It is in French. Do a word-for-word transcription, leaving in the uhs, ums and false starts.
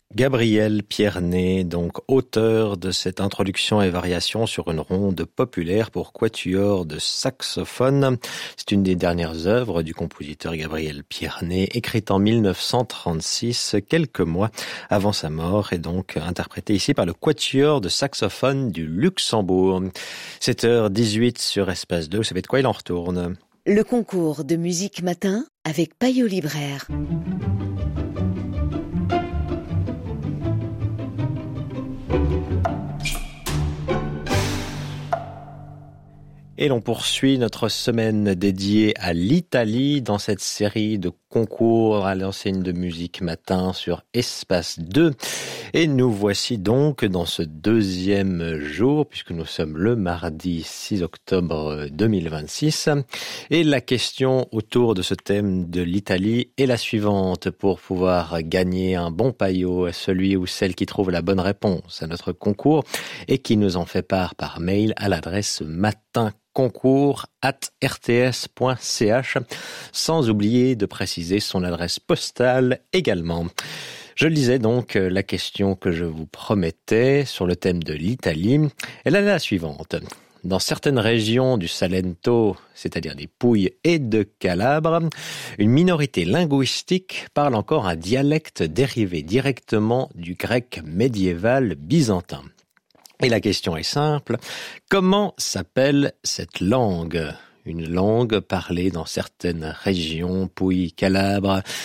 Gabriel Pierné, donc auteur de cette introduction et variation sur une ronde populaire pour quatuor de saxophone. C'est une des dernières œuvres du compositeur Gabriel Pierné, écrite en mille neuf cent trente-six, quelques mois avant sa mort, et donc interprétée ici par le quatuor de saxophone du Luxembourg. sept heures dix-huit sur Espace deux, vous savez de quoi il en retourne? Le concours de musique matin avec Payot Libraire. Et l'on poursuit notre semaine dédiée à l'Italie dans cette série de concours à l'enseigne de musique matin sur Espace deux. Et nous voici donc dans ce deuxième jour, puisque nous sommes le mardi six octobre deux mille vingt-six. Et la question autour de ce thème de l'Italie est la suivante. Pour pouvoir gagner un bon paillot, celui ou celle qui trouve la bonne réponse à notre concours et qui nous en fait part par mail à l'adresse matin concours arobase r t s point c h, sans oublier de préciser son adresse postale également. Je lisais donc la question que je vous promettais sur le thème de l'Italie. Elle est la suivante. Dans certaines régions du Salento, c'est-à-dire des Pouilles et de Calabre, une minorité linguistique parle encore un dialecte dérivé directement du grec médiéval byzantin. Et la question est simple, comment s'appelle cette langue ? Une langue parlée dans certaines régions, Pouilles, Calabre,